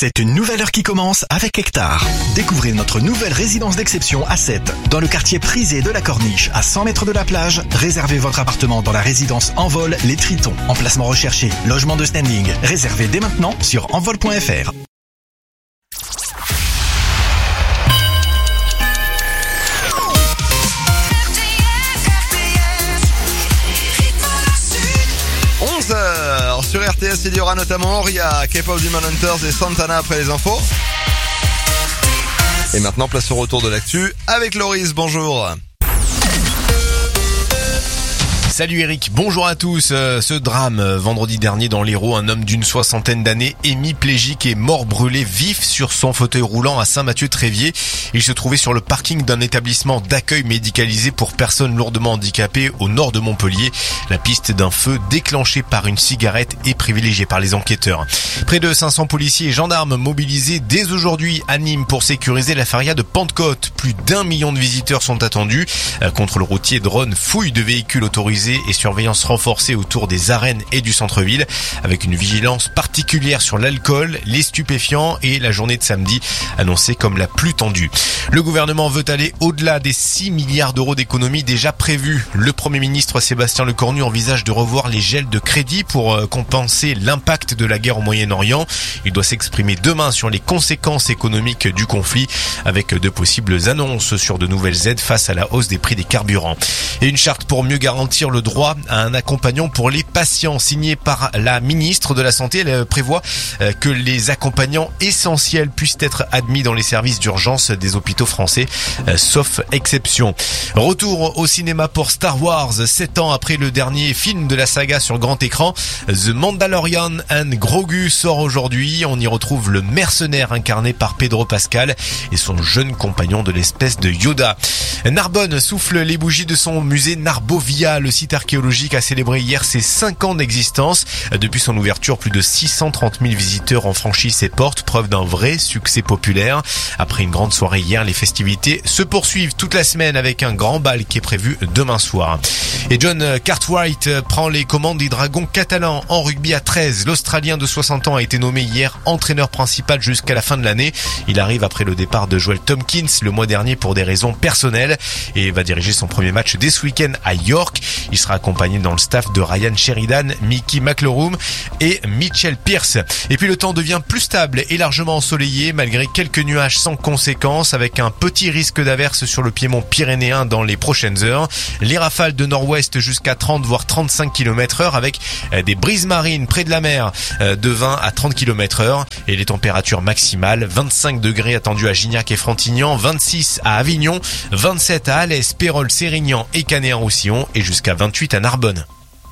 C'est une nouvelle heure qui commence avec Hectare. Découvrez notre nouvelle résidence d'exception à 7, dans le quartier prisé de la Corniche, à 100 mètres de la plage. Réservez votre appartement dans la résidence Envol Les Tritons. Emplacement recherché, logement de standing. Réservez dès maintenant sur envol.fr. Sur RTS, il y aura notamment Ria, K-pop Demon Hunters et Santana après les infos. Et maintenant, place au retour de l'actu avec Loris. Bonjour. Salut Eric, bonjour à tous. Ce drame vendredi dernier dans l'Hérault, un homme d'une 60aine d'années, hémiplégique et mort brûlé vif sur son fauteuil roulant à Saint-Mathieu-Tréviers. Il se trouvait sur le parking d'un établissement d'accueil médicalisé pour personnes lourdement handicapées au nord de Montpellier. La piste d'un feu déclenché par une cigarette est privilégiée par les enquêteurs. Près de 500 policiers et gendarmes mobilisés dès aujourd'hui à Nîmes pour sécuriser la feria de Pentecôte. Plus d'1 million de visiteurs sont attendus. Contrôle routier, drone, fouille de véhicules autorisés et surveillance renforcée autour des arènes et du centre-ville, avec une vigilance particulière sur l'alcool, les stupéfiants et la journée de samedi annoncée comme la plus tendue. Le gouvernement veut aller au-delà des 6 milliards d'euros d'économies déjà prévus. Le Premier ministre Sébastien Lecornu envisage de revoir les gels de crédit pour compenser l'impact de la guerre au Moyen-Orient. Il doit s'exprimer demain sur les conséquences économiques du conflit, avec de possibles annonces sur de nouvelles aides face à la hausse des prix des carburants. Et une charte pour mieux garantir le droit à un accompagnant pour les patients, signée par la ministre de la Santé. Elle prévoit que les accompagnants essentiels puissent être admis dans les services d'urgence des hôpitaux français, sauf exception. Retour au cinéma pour Star Wars, 7 ans après le dernier film de la saga sur grand écran. The Mandalorian and Grogu sort aujourd'hui. On y retrouve le mercenaire incarné par Pedro Pascal et son jeune compagnon de l'espèce de Yoda. Narbonne souffle les bougies de son musée Narbovia. Le site archéologique a célébré hier ses 5 ans d'existence. Depuis son ouverture, plus de 630 000 visiteurs ont franchi ses portes, preuve d'un vrai succès populaire. Après une grande soirée hier, les festivités se poursuivent toute la semaine avec un grand bal qui est prévu demain soir. Et John Cartwright prend les commandes des Dragons catalans en rugby à 13. L'Australien de 60 ans a été nommé hier entraîneur principal jusqu'à la fin de l'année. Il arrive après le départ de Joel Tomkins le mois dernier pour des raisons personnelles et va diriger son premier match dès ce week-end à York. Il sera accompagné dans le staff de Ryan Sheridan, Mickey McLaurum et Mitchell Pearce. Et puis le temps devient plus stable et largement ensoleillé malgré quelques nuages sans conséquence, avec un petit risque d'averse sur le piémont pyrénéen dans les prochaines heures. Les rafales de nord-ouest jusqu'à 30 voire 35 km/h avec des brises marines près de la mer de 20 à 30 km/h et les températures maximales 25 degrés attendus à Gignac et Frontignan, 26 à Avignon, 27 à Alès, Pérol, Sérignan et Canet-en-Roussillon et jusqu'à 28 à Narbonne.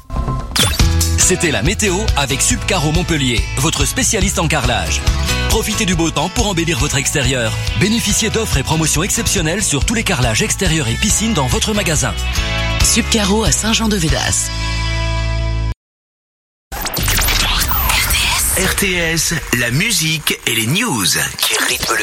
C'était la météo avec Subcaro Montpellier, votre spécialiste en carrelage. Profitez du beau temps pour embellir votre extérieur. Bénéficiez d'offres et promotions exceptionnelles sur tous les carrelages extérieurs et piscines dans votre magasin. Subcaro à Saint-Jean-de-Védas. RTS, la musique et les news qui rythment le